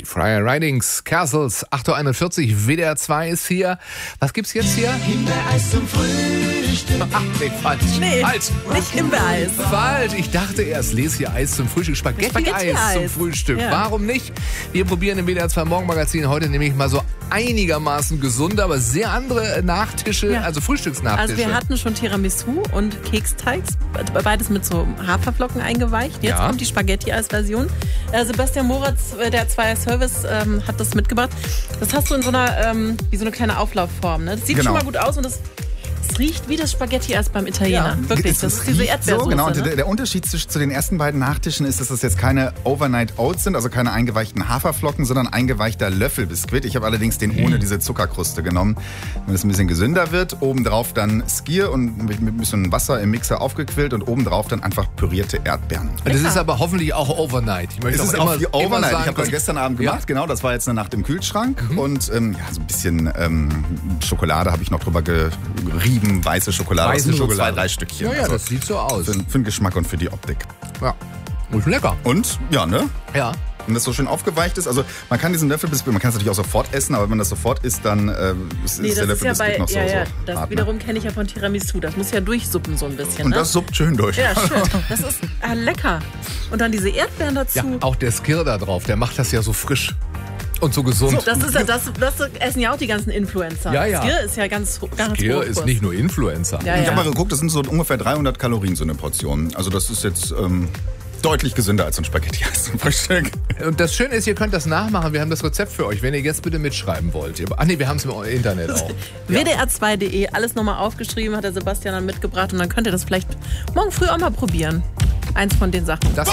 Friar Ridings, Castles, 8.41 Uhr, WDR 2 ist hier. Was gibt's jetzt hier? Himbeereis zum Frühstück. Ach, nee, falsch. Nee, Falsch. nicht Himbeereis. Falsch. Ich dachte erst, lese hier Eis zum Frühstück, Spaghetti-Eis zum Frühstück. Ja. Warum nicht? Wir probieren im WDR 2 Morgenmagazin heute nämlich mal so einigermaßen gesunde, aber sehr andere Nachtische, Ja. also Frühstücksnachtische. Also wir hatten schon Tiramisu und Keksteigs, beides mit so Haferflocken eingeweicht. Jetzt Ja. kommt die Spaghetti-Eis-Version. Sebastian Moritz, der Zweier Service, hat das mitgebracht. Das hast du in so einer, wie so eine kleine Auflaufform. Ne? Das sieht Genau. schon mal gut aus und es riecht wie das Spaghetti-Eis beim Italiener. Wirklich, das ist diese riecht Erdbeersoße. so, genau. Und ne? der Unterschied zu den ersten beiden Nachtischen ist, dass das jetzt keine Overnight Oats sind, also keine eingeweichten Haferflocken, sondern eingeweichter Löffelbiskuit. Ich habe allerdings den ohne diese Zuckerkruste genommen, damit es ein bisschen gesünder wird. Obendrauf dann Skier und mit ein bisschen Wasser im Mixer aufgequillt und obendrauf dann einfach pürierte Erdbeeren. Das ist aber hoffentlich auch Overnight. Ich möchte Es ist auch auch die immer Overnight. sagen Ich habe das können- gestern Abend gemacht, genau. Das war jetzt eine Nacht im Kühlschrank. Und so ein bisschen Schokolade habe ich noch drüber gerieben, weiße Schokolade. Weiße Das sind nur so Schokolade. 2-3 Stückchen. Ja, Also das sieht so aus. für den Geschmack und für die Optik. Ja. Ist lecker. Und, ja, ne? Ja. Wenn das so schön aufgeweicht ist, also man kann diesen Löffelbiskuit, man kann es natürlich auch sofort essen, aber wenn man das sofort isst, dann ist Nee, der das ist ja Löffelbiskuit bei, noch so, das hart, ne? wiederum kenne ich ja von Tiramisu. Das muss ja durchsuppen so ein bisschen. Und ne? das suppt schön durch. Ja, schön. Das ist lecker. Und dann diese Erdbeeren dazu. Ja, auch der Skir da drauf, der macht das ja so frisch und so gesund. Das ist ja, das essen ja auch die ganzen Influencer. Ja, ja. Skir ist ja ganz Skir hoch. ist nicht nur Influencer. Ja, Ich ja. habe mal geguckt, das sind so ungefähr 300 Kalorien so eine Portion. Also das ist jetzt deutlich gesünder als ein Spaghetti-Eis zum Frühstück. Und das Schöne ist, ihr könnt das nachmachen. Wir haben das Rezept für euch, wenn ihr jetzt bitte mitschreiben wollt. Ach nee, wir haben es im Internet auch. WDR2.de, alles nochmal aufgeschrieben, hat der Sebastian dann mitgebracht und dann könnt ihr das vielleicht morgen früh auch mal probieren. Eins von den Sachen. Das